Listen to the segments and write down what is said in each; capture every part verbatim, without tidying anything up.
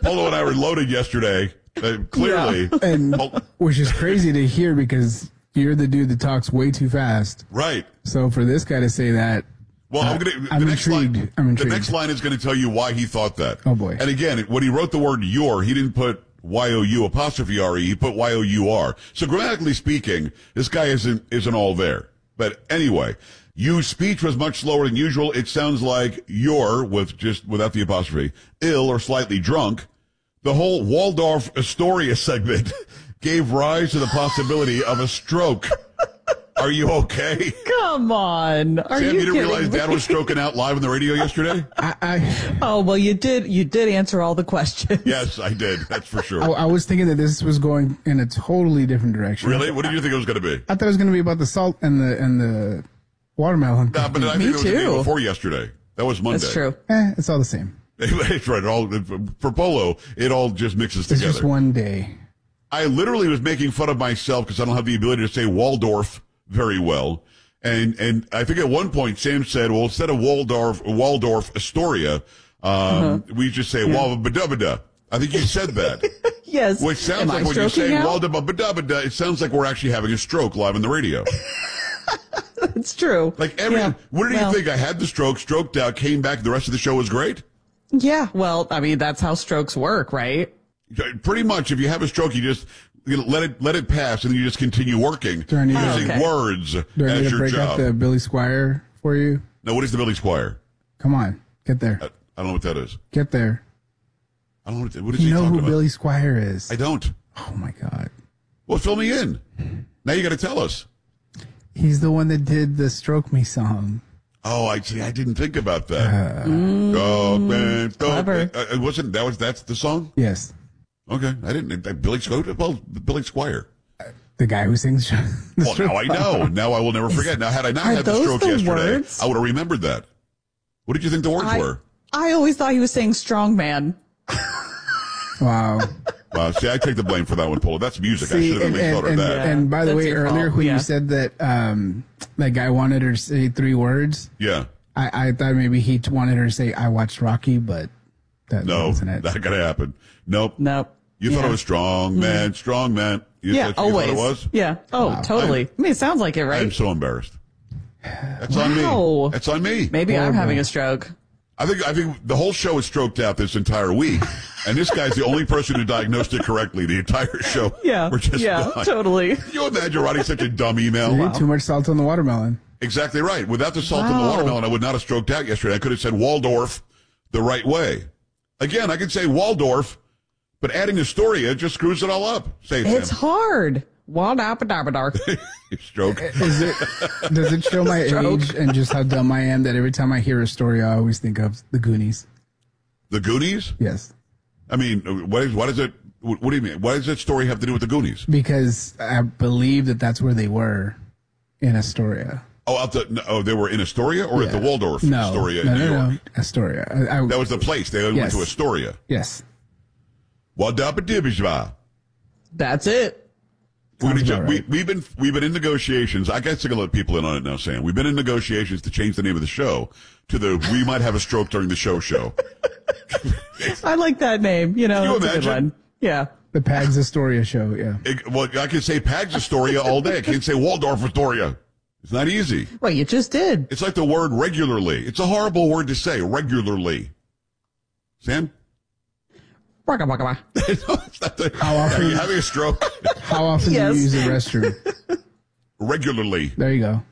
Polo and I were loaded yesterday. Uh, clearly, yeah. and oh, which is crazy to hear because you're the dude that talks way too fast. Right. So for this guy to say that, well, uh, I'm, gonna, I'm the next intrigued. line, I'm intrigued. The next line is going to tell you why he thought that. Oh boy! And again, when he wrote the word "your," he didn't put Y O U apostrophe R E. He put Y O U R. So grammatically speaking, this guy isn't isn't all there. But anyway, Yu's speech was much slower than usual. It sounds like "you're" with just without the apostrophe, ill or slightly drunk. The whole Waldorf Astoria segment gave rise to the possibility of a stroke. Are you okay? Come on. Are Sam, you, you didn't kidding realize me? Dad was stroking out live on the radio yesterday? I, I, oh, well, you did, you did answer all the questions. Yes, I did. That's for sure. I, I was thinking that this was going in a totally different direction. Really? What did you think it was going to be? I thought it was going to be about the salt and the and the watermelon. Nah, but I Me think it was the too. day before yesterday. That was Monday. That's true. Eh, it's all the same. It's right. It all, for Polo, it all just mixes It's together. just one day. I literally was making fun of myself because I don't have the ability to say Waldorf very well. And and I think at one point Sam said, well, instead of Waldorf, Waldorf Astoria, um, uh-huh. we just say yeah. Waldorf. I think you said that. Yes. Which sounds Am like I when you're saying out? Waldorf, it sounds like we're actually having a stroke live on the radio. It's true. Like every, yeah. what did well, you think? I had the stroke, stroked out, came back, the rest of the show was great? Yeah. Well, I mean, that's how strokes work, right? Pretty much. If you have a stroke, you just you know, let it let it pass, and then you just continue working Do I need to- using okay. words Do I need as to your break job. out the Billy Squire for you? No, what is the Billy Squire? Come on, get there. I, I don't know what that is. Get there. I don't know what, what is You he know talking who about? Billy Squire is? I don't. Oh my God. Well, fill me in. Now you got to tell us. He's the one that did the "Stroke Me" song. Oh, I see. I didn't think about that. Uh, Mm, Go, man, go, clever. man. Uh, it wasn't that was that's the song? yes, Okay, I didn't. Uh, Billy Squire. Well, Billy Squire. the guy who sings. the Well, stroke now I know. Now I will never forget. Now, had I not Are had the those stroke the yesterday, words? I would have remembered that. What did you think the words I, were? I always thought he was saying strong man. Wow. Wow. See, I take the blame for that one, Polo. That's music. I See, should have at and, least and, thought of and, that. and by the That's way, your earlier fault, when yeah. you said that um, that guy wanted her to say three words, Yeah. I, I thought maybe he t- wanted her to say "I watched Rocky," but that No, wasn't it. not gonna happen. Nope. Nope. You yeah. thought it was strong man, strong man. You Yeah, thought, you always. thought it was? Yeah. Oh, Wow. totally. I'm- I mean, it sounds like it, right? I'm so embarrassed. That's on Wow. me. That's on me. Maybe I'm Horrible. having a stroke. I think I think the whole show is stroked out this entire week, and this guy's the only person who diagnosed it correctly. The entire show. Yeah. We're just yeah, gone. totally. Can you imagine writing such a dumb email? You ate too much salt on the watermelon. Exactly right. Without the salt in the Wow. watermelon, I would not have stroked out yesterday. I could have said Waldorf the right way. Again, I could say Waldorf, but adding Astoria just screws it all up. Say it, It's Sam. hard. Waldabadabadar. Stroke. Is it? Does it show my Stroke. age and just how dumb I am that every time I hear a story, I always think of the Goonies? The Goonies? Yes, I mean, what is what is it? What do you mean? What does that story have to do with the Goonies? because I believe that that's where they were in Astoria. Oh, out the, no, oh, they were in Astoria or at the Yeah. Waldorf No, Astoria no, in New no, York? no, Astoria. I, I, That was the place. They went Yes. to Astoria. yes. Wadabadibijba. That's it. We're gonna Sounds ju- about we, right. we've been we've been in negotiations. I guess I can let people in on it now, Sam. We've been in negotiations to change the name of the show to the "We Might Have a Stroke During the Show" show. I like that name. You know, Can you that's a good imagine? one. Yeah. The Pags Astoria show, yeah. It, well, I can say Pags Astoria all day. I can't say Waldorf Astoria. It's not easy. Well, you just did. It's like the word regularly. It's a horrible word to say, regularly. Sam? Waka waka waka. No, it's not the, How often- Are you having a stroke? How often Yes. do you use the restroom? Regularly. There you go.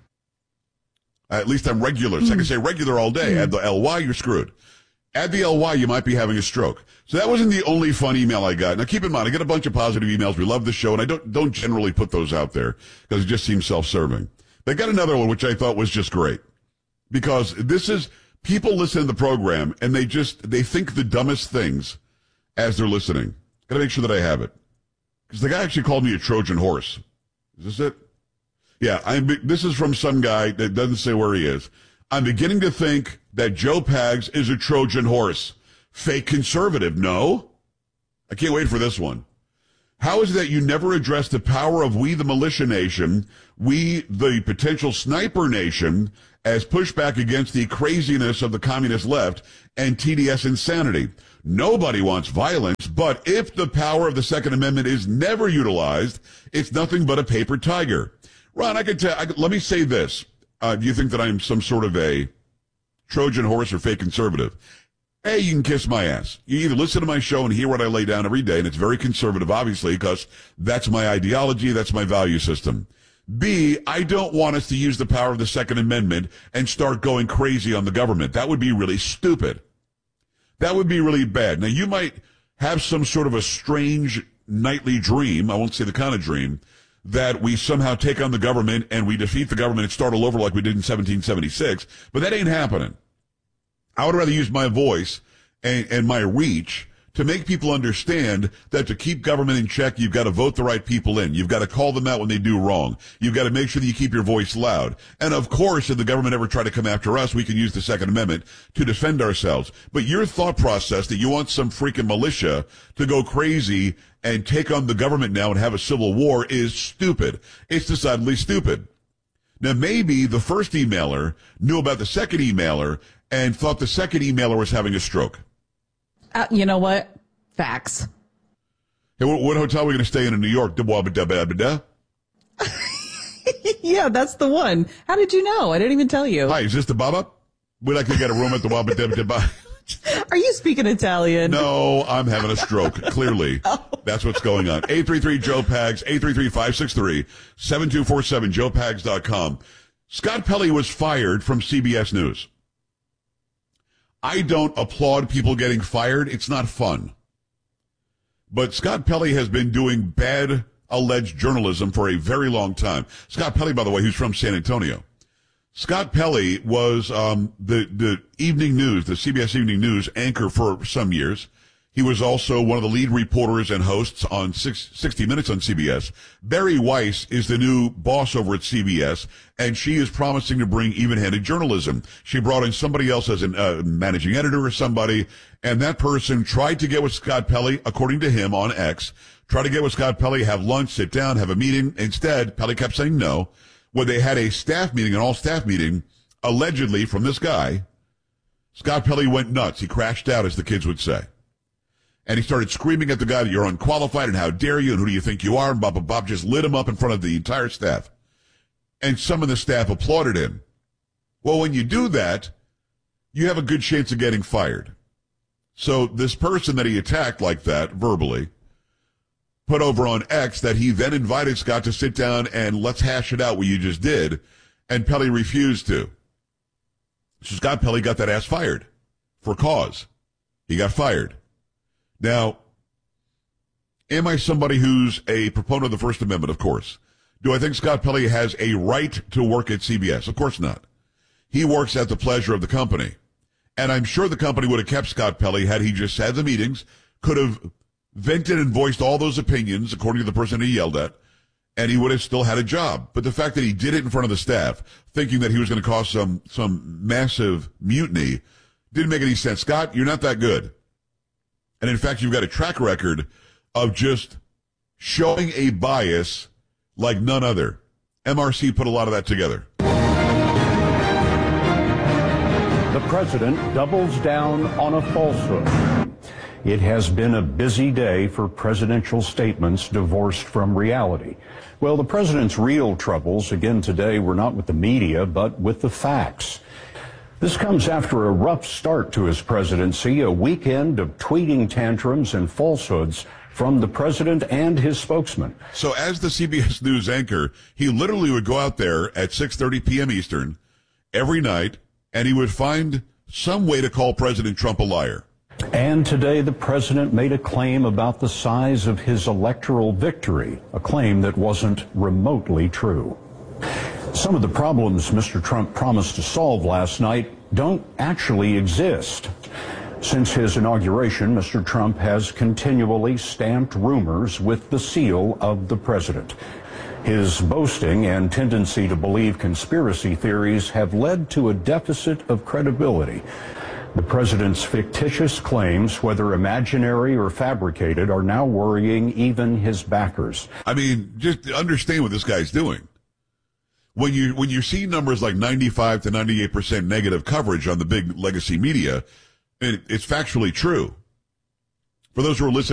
At least I'm regular. So I can say regular all day. Add the L Y, you're screwed. Add the L Y, you might be having a stroke. So that wasn't the only fun email I got. Now keep in mind, I get a bunch of positive emails. We love the show, and I don't don't generally put those out there because it just seems self-serving. They got another one, which I thought was just great. Because this is, people listen to the program, and they just, they think the dumbest things as they're listening. Got to make sure that I have it. Because the guy actually called me a Trojan horse. Is this it? Yeah, I'm, this is from some guy that doesn't say where he is. I'm beginning to think that Joe Pags is a Trojan horse. Fake conservative, no? I can't wait for this one. How is it that you never address the power of we the militia nation, we the potential sniper nation, as pushback against the craziness of the communist left and T D S insanity? Nobody wants violence, but if the power of the Second Amendment is never utilized, it's nothing but a paper tiger. Ron, I could tell, I could, let me say this. Uh, do you think that I'm some sort of a Trojan horse or fake conservative? A, you can kiss my ass. You either listen to my show and hear what I lay down every day, and it's very conservative, obviously, because that's my ideology, that's my value system. B, I don't want us to use the power of the Second Amendment and start going crazy on the government. That would be really stupid. That would be really bad. Now, you might have some sort of a strange nightly dream, I won't say the kind of dream, that we somehow take on the government and we defeat the government and start all over like we did in seventeen seventy-six, but that ain't happening. I would rather use my voice and, and my reach to make people understand that to keep government in check, you've got to vote the right people in. You've got to call them out when they do wrong. You've got to make sure that you keep your voice loud. And of course, if the government ever try to come after us, we can use the Second Amendment to defend ourselves. But your thought process that you want some freaking militia to go crazy and take on the government now and have a civil war is stupid. It's decidedly stupid. Now, maybe the first emailer knew about the second emailer and thought the second emailer was having a stroke. Uh, you know what? Facts. Hey, what, what hotel are we going to stay in in New York? Yeah, that's the one. How did you know? I didn't even tell you. Hi, is this the Baba? We'd like to get a room at the Wabba Dabba Dabba. Are you speaking Italian? No, I'm having a stroke. Clearly. Oh. That's what's going on. eight three three Joe Pags, eight three three, five six three, seven two four seven, joe pags dot com. Scott Pelley was fired from C B S News. I don't applaud people getting fired. It's not fun. But Scott Pelley has been doing bad alleged journalism for a very long time. Scott Pelley, by the way, who's from San Antonio. Scott Pelley was um, the, the evening news, the C B S Evening News anchor for some years. He was also one of the lead reporters and hosts on sixty minutes on C B S. Barry Weiss is the new boss over at C B S, and she is promising to bring even-handed journalism. She brought in somebody else as a uh, managing editor or somebody, and that person tried to get with Scott Pelley, according to him on X, tried to get with Scott Pelley, have lunch, sit down, have a meeting. Instead, Pelley kept saying no. When they had a staff meeting, an all-staff meeting, allegedly from this guy, Scott Pelley went nuts. He crashed out, as the kids would say. And he started screaming at the guy that you're unqualified and how dare you and who do you think you are? And Bob, Bob, Bob just lit him up in front of the entire staff. And some of the staff applauded him. Well, when you do that, you have a good chance of getting fired. So this person that he attacked like that, verbally, put over on X that he then invited Scott to sit down and let's hash it out what you just did. And Pelley refused to. So Scott Pelley got that ass fired for cause. He got fired. Now, am I somebody who's a proponent of the First Amendment? Of course. Do I think Scott Pelley has a right to work at C B S? Of course not. He works at the pleasure of the company. And I'm sure the company would have kept Scott Pelley had he just had the meetings, could have vented and voiced all those opinions, according to the person he yelled at, and he would have still had a job. But the fact that he did it in front of the staff, thinking that he was going to cause some, some massive mutiny, didn't make any sense. Scott, you're not that good. And in fact, you've got a track record of just showing a bias like none other. M R C put a lot of that together. The president doubles down on a falsehood. It has been a busy day for presidential statements divorced from reality. Well, the president's real troubles again today were not with the media, but with the facts. This comes after a rough start to his presidency, a weekend of tweeting tantrums and falsehoods from the president and his spokesman. So as the C B S News anchor, he literally would go out there at six thirty p.m. Eastern every night, and he would find some way to call President Trump a liar. And today the president made a claim about the size of his electoral victory, a claim that wasn't remotely true. Some of the problems Mister Trump promised to solve last night don't actually exist. Since his inauguration, Mister Trump has continually stamped rumors with the seal of the president. His boasting and tendency to believe conspiracy theories have led to a deficit of credibility. The president's fictitious claims, whether imaginary or fabricated, are now worrying even his backers. I mean, just understand what this guy's doing. When you when you see numbers like ninety-five to ninety-eight percent negative coverage on the big legacy media, it, it's factually true. For those who are listening,